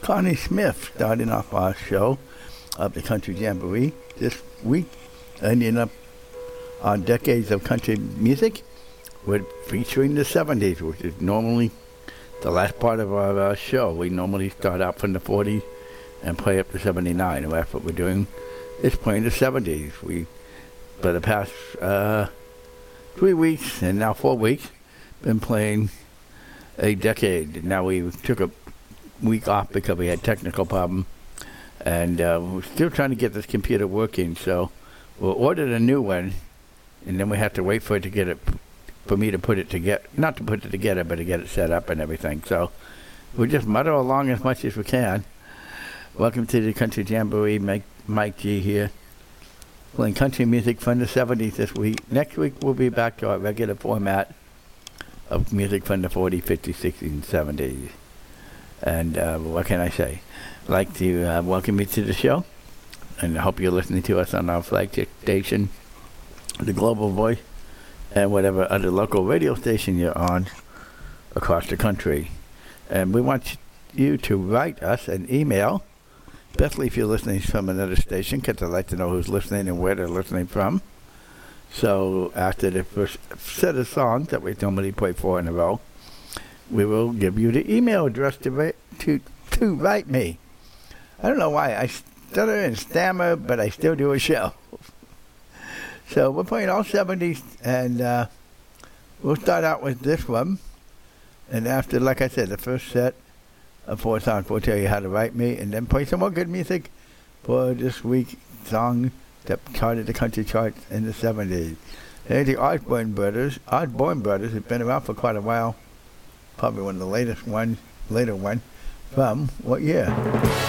Connie Smith starting off our show of the Country Jamboree this week, ending up on decades of country music. We're featuring the 70s, which is normally the last part of our show. We normally start out from the 40s and play up to 79, and that's what we're doing. It's playing the 70s. We, for the past 3 weeks and now 4 weeks, been playing a decade. Now we took a week off because we had technical problem, and we're still trying to get this computer working. So we'll order a new one, and then we have to wait for it to get it, for me to put it together, not to put it together, but to get it set up and everything. So we'll just muddle along as much as we can. Welcome to the Country Jamboree. Mike G here, playing country music from the 70s this week. Next week we'll be back to our regular format of music from the 40s, 50s, 60s, and 70s. And what can I say? I'd like to welcome you to the show, and I hope you're listening to us on our flagship station, the Global Voice, and whatever other local radio station you're on across the country. And we want you to write us an email, especially if you're listening from another station, because I'd like to know who's listening and where they're listening from. So after the first set of songs that we normally play 4 in a row, we will give you the email address to write me. I don't know why. I stutter and stammer, but I still do a show. So we're playing all 70s, and we'll start out with this one. And after, like I said, the first set of 4 songs, we'll tell you how to write me, and then play some more good music for this week's song that charted the country charts in the 70s. They're the Osborne Brothers. Osborne Brothers have been around for quite a while. Probably one of the later ones from what year?